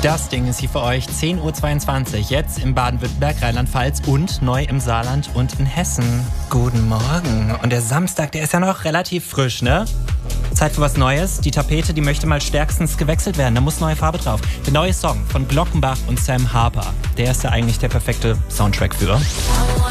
Das Ding ist hier für euch 10:22 Uhr, jetzt im Baden-Württemberg, Rheinland-Pfalz und neu im Saarland und in Hessen. Guten Morgen. Und der Samstag, der ist ja noch relativ frisch, ne? Zeit für was Neues. Die Tapete, die möchte mal stärkstens gewechselt werden. Da muss neue Farbe drauf. Der neue Song von Glockenbach und Sam Harper. Der ist ja eigentlich der perfekte Soundtrack für.